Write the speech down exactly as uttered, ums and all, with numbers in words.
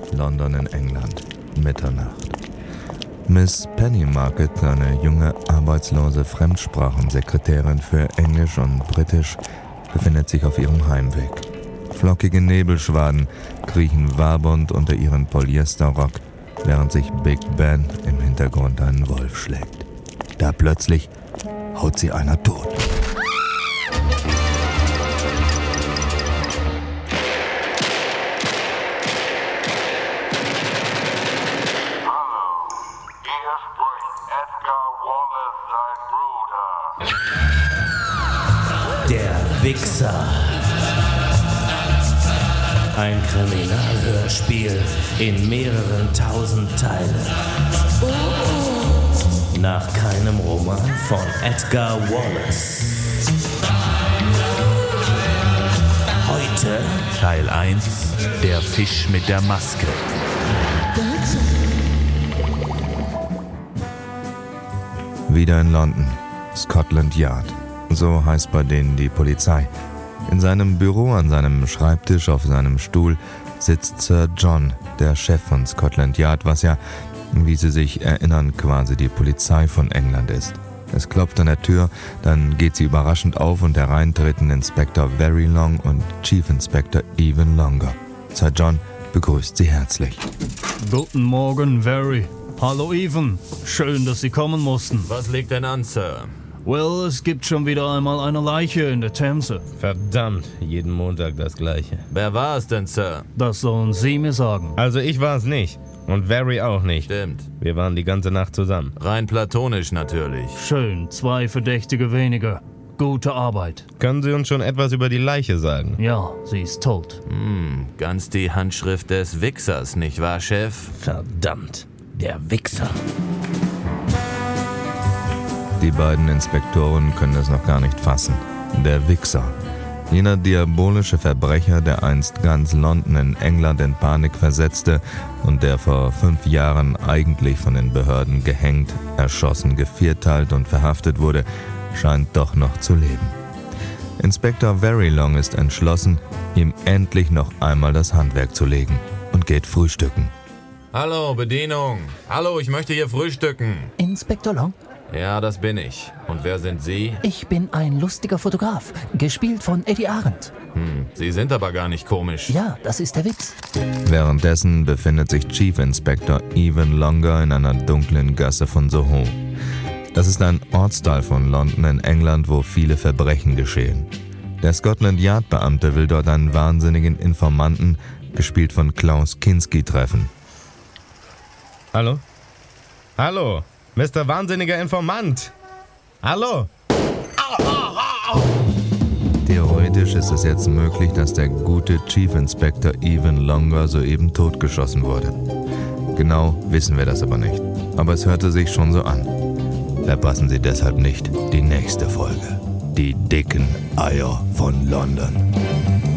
London in England, Mitternacht. Miss Pennymarket, eine junge, arbeitslose Fremdsprachensekretärin für Englisch und Britisch, befindet sich auf ihrem Heimweg. Flockige Nebelschwaden kriechen wabernd unter ihren Polyesterrock, während sich Big Ben im Hintergrund einen Wolf schlägt. Da plötzlich haut sie einer tot. Der Wichser. Ein Kriminalhörspiel in mehreren tausend Teilen. Nach keinem Roman von Edgar Wallace. Heute Teil eins, der Fisch mit der Maske. Wieder in London, Scotland Yard. So heißt bei denen die Polizei. In seinem Büro, an seinem Schreibtisch, auf seinem Stuhl sitzt Sir John, der Chef von Scotland Yard, was ja, wie Sie sich erinnern, quasi die Polizei von England ist. Es klopft an der Tür, dann geht sie überraschend auf und herein treten Inspektor Verilong und Chief Inspector Even Longer. Sir John begrüßt sie herzlich. Guten Morgen, Very. Hallo, Even. Schön, dass Sie kommen mussten. Was liegt denn an, Sir? Well, es gibt schon wieder einmal eine Leiche in der Themse. Verdammt, jeden Montag das Gleiche. Wer war es denn, Sir? Das sollen Sie mir sagen. Also ich war es nicht. Und Very auch nicht. Stimmt. Wir waren die ganze Nacht zusammen. Rein platonisch natürlich. Schön, zwei Verdächtige weniger. Gute Arbeit. Können Sie uns schon etwas über die Leiche sagen? Ja, sie ist tot. Hm, ganz die Handschrift des Wichsers, nicht wahr, Chef? Verdammt, der Wichser. Die beiden Inspektoren können es noch gar nicht fassen. Der Wichser. Jener diabolische Verbrecher, der einst ganz London in England in Panik versetzte und der vor fünf Jahren eigentlich von den Behörden gehängt, erschossen, gevierteilt und verhaftet wurde, scheint doch noch zu leben. Inspektor Verilong ist entschlossen, ihm endlich noch einmal das Handwerk zu legen und geht frühstücken. Hallo, Bedienung. Hallo, ich möchte hier frühstücken. Inspektor Long? Ja, das bin ich. Und wer sind Sie? Ich bin ein lustiger Fotograf, gespielt von Eddie Arendt. Hm, Sie sind aber gar nicht komisch. Ja, das ist der Witz. Währenddessen befindet sich Chief Inspector Even Longer in einer dunklen Gasse von Soho. Das ist ein Ortsteil von London in England, wo viele Verbrechen geschehen. Der Scotland Yard Beamte will dort einen wahnsinnigen Informanten, gespielt von Klaus Kinski, treffen. Hallo? Hallo? Mister Wahnsinniger Informant! Hallo? Theoretisch ist es jetzt möglich, dass der gute Chief Inspector Even Longer soeben totgeschossen wurde. Genau wissen wir das aber nicht. Aber es hörte sich schon so an. Verpassen Sie deshalb nicht die nächste Folge. Die dicken Eier von London.